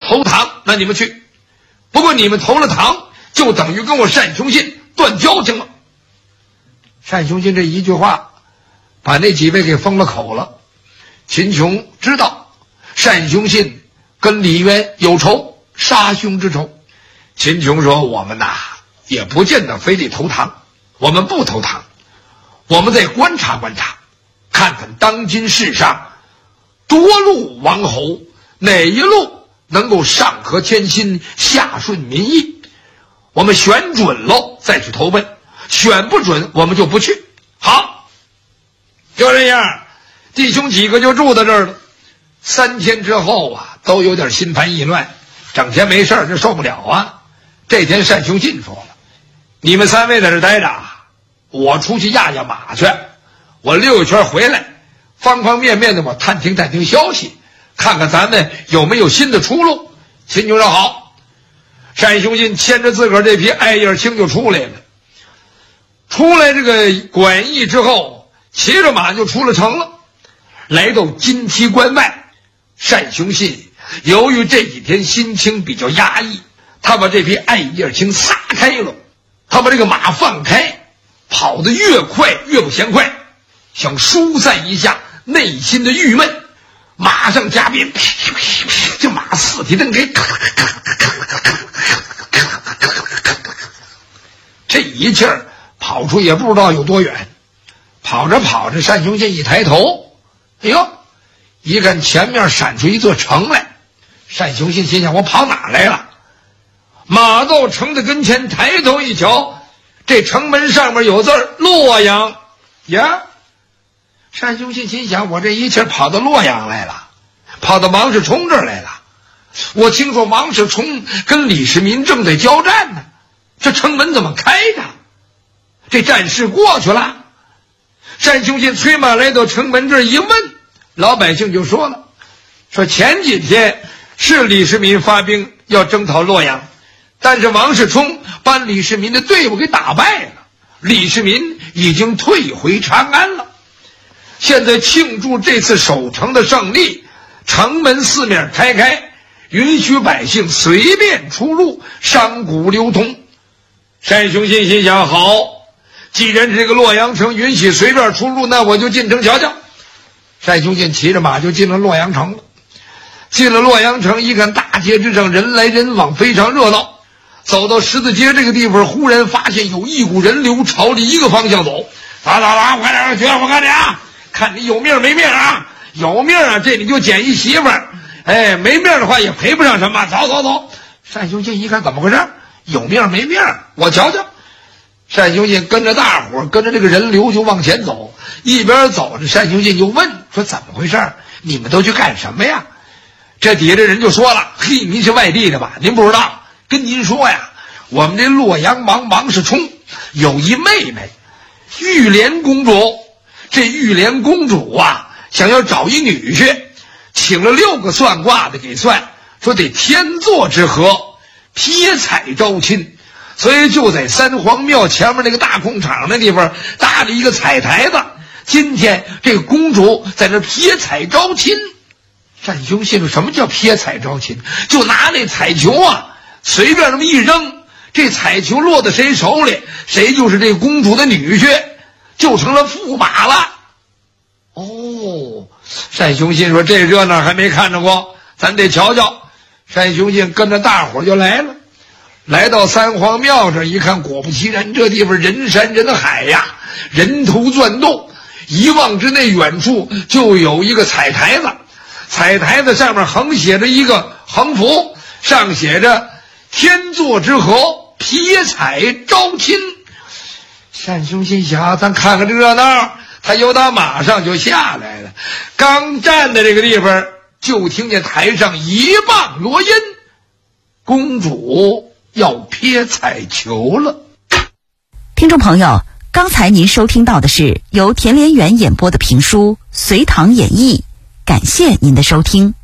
投唐，那你们去。不过你们投了唐，就等于跟我单雄信断交情了。单雄信这一句话，把那几位给封了口了。秦琼知道单雄信跟李渊有仇，杀兄之仇。秦琼说：“我们呐，也不见得非得投唐，我们不投唐，我们再观察观察，看看当今世上多路王侯，哪一路能够上合天心，下顺民意，我们选准了再去投奔，选不准我们就不去。”好，就这样，弟兄几个就住在这儿了。3天之后啊，都有点心烦意乱，整天没事就受不了啊。这天单雄信说了：“你们3位在这待着，我出去压压马去，我溜一圈回来，方方面面的我探听探听消息，看看咱们有没有新的出路。”秦琼说好。单雄信牵着自个儿这匹艾叶青就出来了。出来这个馆驿之后，骑着马就出了城了，来到金梯关外。单雄信由于这几天心情比较压抑，他把这匹艾叶青撒开了，他把这个马放开，跑得越快越不嫌快，想疏散一下内心的郁闷。马上加鞭，这马四蹄蹬开，这一气儿跑出也不知道有多远。跑着跑着，单雄信一抬头，哎呦，一看前面闪出一座城来。单雄信心想：我跑哪来了？马到城的跟前，抬头一瞧，这城门上面有字儿洛阳呀。单雄信心想：我这一气跑到洛阳来了，跑到王世充这儿来了。我听说王世充跟李世民正在交战呢，这城门怎么开着？这战事过去了。单雄信催马来到城门这儿一问，老百姓就说了，说前几天是李世民发兵要征讨洛阳，但是王世充把李世民的队伍给打败了，李世民已经退回长安了。现在庆祝这次守城的胜利，城门四面开开，允许百姓随便出入，商贾流通。单雄信心想：好，既然这个洛阳城允许随便出入，那我就进城瞧瞧。单雄信骑着马就进了洛阳城了。进了洛阳城，一看大街之上人来人往，非常热闹。走到十字街这个地方，忽然发现有一股人流朝着一个方向走。快点去，我看你啊，看你有命没命啊？有命啊，这你就捡一媳妇儿；哎，没命的话也赔不上什么。走。单雄信一看怎么回事？有命没命？我瞧瞧。单雄信跟着大伙儿，跟着这个人流就往前走。一边走着，单雄信就问说：“怎么回事？你们都去干什么呀？”这底下这人就说了：“嘿，您是外地的吧？您不知道。跟您说呀，我们这洛阳王世充有一妹妹，玉莲公主。这玉莲公主啊，想要找一女婿，请了6个算卦的给算，说得天作之合，撇彩招亲。所以就在三皇庙前面那个大空场那地方搭了一个彩台子。今天这个公主在这撇彩招亲。”单雄信说：“什么叫撇彩招亲？就拿那彩球啊，随便这么一扔，这彩球落到谁手里，谁就是这公主的女婿，就成了驸马了。”哦，单雄信说：“这热闹还没看着过，咱得瞧瞧。”单雄信跟着大伙就来了。来到三皇庙这一看，果不其然，这地方人山人海呀，人头钻动。一望之内，远处就有一个彩台子，彩台子上面横写着一个横幅，上写着“天作之合，撇彩招亲”。单雄信想：咱看看这热闹。他由打马上就下来了，刚站在这个地方，就听见台上一棒锣音，公主要撇彩球了。 听众朋友，刚才您收听到的是由田连元演播的评书《隋唐演义》，感谢您的收听。